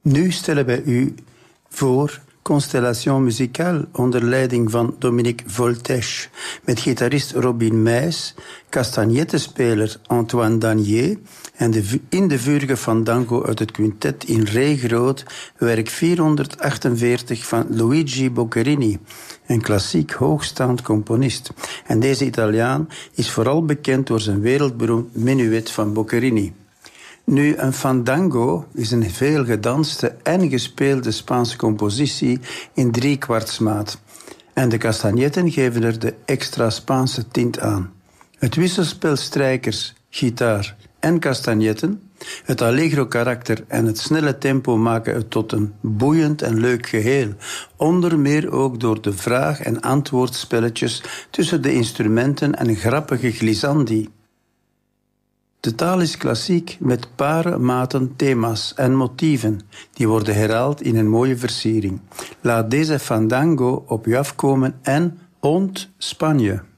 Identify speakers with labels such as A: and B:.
A: Nu stellen wij u voor Constellation Musicale onder leiding van Dominique Voltèche, met gitarist Robin Meijs, castagnettespeler Antoine Danier en in de vurige fandango uit het quintet in re groot, werk 448 van Luigi Boccherini, een klassiek hoogstaand componist. En deze Italiaan is vooral bekend door zijn wereldberoemd menuet van Boccherini. Nu, een fandango is een veel gedanste en gespeelde Spaanse compositie in 3/4 En de castagnetten geven er de extra Spaanse tint aan. Het wisselspel strijkers, gitaar en castagnetten, het allegro karakter en het snelle tempo maken het tot een boeiend en leuk geheel. Onder meer ook door de vraag- en antwoordspelletjes tussen de instrumenten en grappige glissandi. De taal is klassiek met paren, maten, thema's en motieven. Die worden herhaald in een mooie versiering. Laat deze fandango op u afkomen en ont Spanje.